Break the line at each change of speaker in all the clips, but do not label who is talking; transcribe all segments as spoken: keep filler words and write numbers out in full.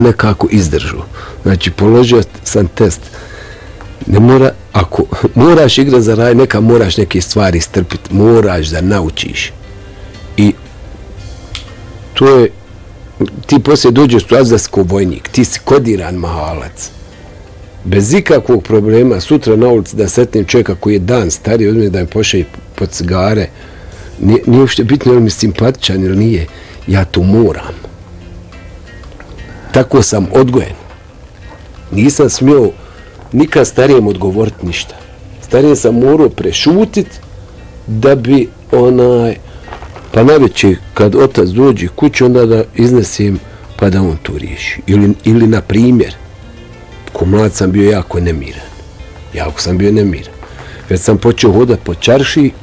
nekako izdržu. Znači, položio sam test. Ne mora, ako moraš igrati za raj, neka moraš neke stvari strpiti, moraš da naučiš. I to je, ti poslije dođeš tu azarsko vojnik, ti si kodiran mahalac. Bez ikakvog problema, sutra na ulici da setnem čovjeka koji je dan stariji od mene da mi pošalje po cigare, nije, nije uopšte bitno je li mi simpatičan ili nije, ja to moram. Tako sam odgojen. Nisam smio nikad starijem odgovoriti ništa. Starijem sam morao prešutit da bi onaj, pa najveće kad otac dođe kući, onda da iznesim pa da on to riješi. Ili, ili na primjer, ko mlad sam bio jako nemiran. Jako sam bio nemiran. Već sam počeo hodati po čarši,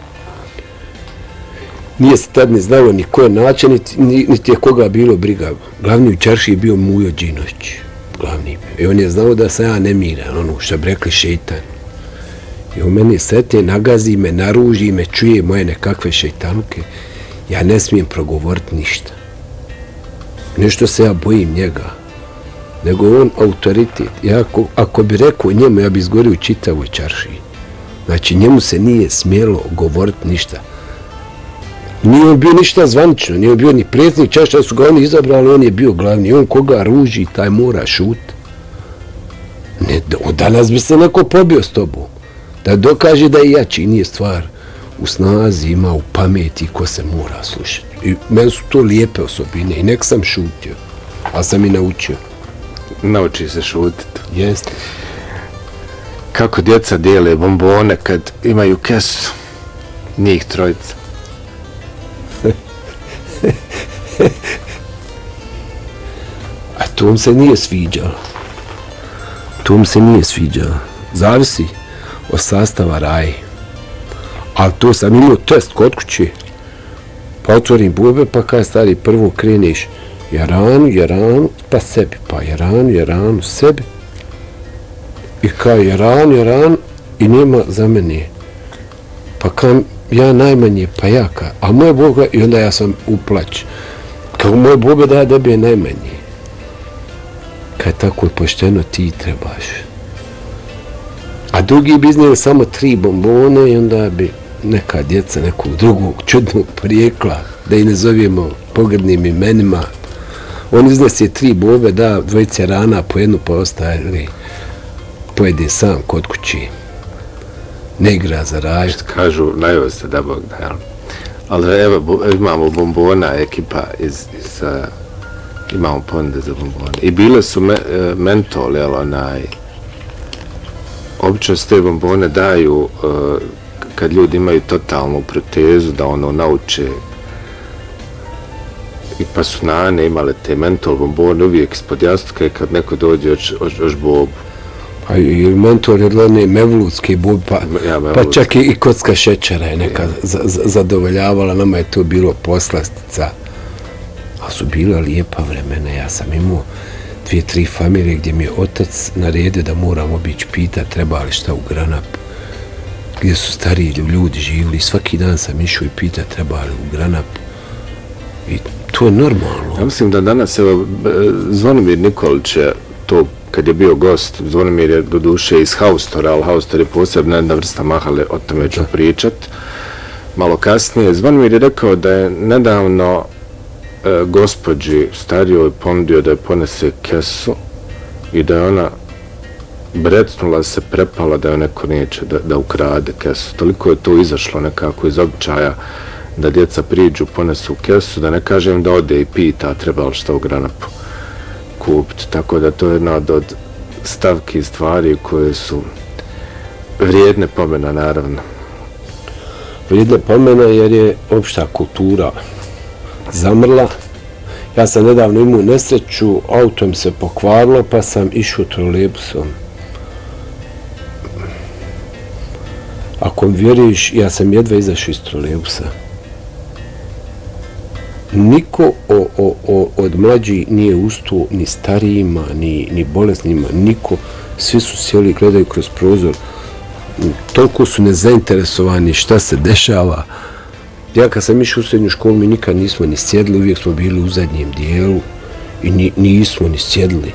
nije se tad ni znalo ni ko je načelnik, niti je koga bilo briga. Glavni u čarši je bio Mujo Đinović. Glavni. I on je znao da sam ja nemiran, ono što bi rekli šeitan. I on meni sete, nagazi me, naruži me, čuje moje nekakve šeitanuke. Ja ne smijem progovoriti ništa. Nešto se ja bojim njega. Nego on autoritet. Ja ako, ako bi rekao njemu, ja bi izgorio u čitavoj čaršiji. Znači, njemu se nije smjelo govoriti ništa. Nije on bio ništa zvanično, nije on bio ni predsjednik čašća, su ga oni izabrali, on je bio glavni. On koga ruži, taj mora šut. Ne, danas bi se neko pobio s tobom. Da dokaže da je jači, nije stvar u snazi, ima u pameti ko se mora slušati. I meni su to lijepe osobine i nek sam šutio, ali sam i naučio.
Nauči se šutiti.
Jeste.
Kako djeca dijele bombone kad imaju kesu? Njih trojica.
A to mi se nije sviđalo. To mi se nije sviđalo. Zavisi od sastava raje. Ali to sam imao test kod kuće. Pa otvorim bube, pa kaj stari, prvo kreneš jaranu, jaranu, pa sebi. Pa jaranu, jaranu, sebi. I kaj jaranu, jaranu, i nema za mene. Pa kaj ja najmanje, pa ja kaj. A moje boga, i onda ja sam uplać. Kako moje bobe da ja dobije najmanje. Kaj tako je pošteno, ti trebaš. A drugi bi iznijeli samo tri bombone i onda bi neka djeca nekog drugog čudnog porijekla, da i ne zovemo pogrdnim imenima. On iznese tri bobe, da dvojice rana po jednu, pa ostaje pojede sam kod kući. Ne igra za raj.
Kažu, najvo se da Bog da, jel? Ali evo, imamo bombona ekipa iz, iz uh, imamo ponude za bombone. I bile su me, uh, mentol, jel, onaj, obično se te bombone daju uh, kad ljudi imaju totalnu protezu, da ono nauče. I pa su nane imale te mentol bombone uvijek ispod jastuka, kad neko dođe još, još, još bobu.
Pa i mentor je gledane mevludske bobe, pa, ja, pa čak i, i kocka šećera je neka ja. za, za, zadovoljavala, nama je to bilo poslastica. A su bila lijepa vremena, ja sam imao dvije, tri familije gdje mi je otac naredio da moramo obići pita treba li šta u Granapu, gdje su stariji ljudi živili. Svaki dan sam išao i pita treba li u Granapu. I to je normalno.
Ja mislim da danas, evo, Zvonimir Nikolić je to, kad je bio gost, Zvonimir je do duše iz Haustora, ali Haustor je posebna jedna vrsta mahale, o tome ću pričat malo kasnije. Zvonimir je rekao da je nedavno e, gospođi starijoj ponudio da je ponese kesu i da je ona brecnula se, prepala da je neko neće da, da ukrade kesu. Toliko je to izašlo nekako iz običaja da djeca priđu, ponesu kesu, da ne kažem da ode i pita treba li šta u Granapu kupiti. Tako da to je jedna od stavki stvari koje su vrijedne pomena, naravno.
Vrijedne pomena jer je opšta kultura zamrla. Ja sam nedavno imao nesreću, auto mi se pokvarilo, pa sam išao trolejbusom. Ako mi vjeriš, ja sam jedva izašao iz trolejbusa. Niko o, o, o, od mlađi nije ustao, ni starijima, ni, ni bolesnima, niko. Svi su sjeli i gledaju kroz prozor. Toliko su nezainteresovani šta se dešava. Ja kad sam išao u srednju školu, mi nikad nismo ni sjedli, uvijek smo bili u zadnjem dijelu i ni, nismo ni sjedli.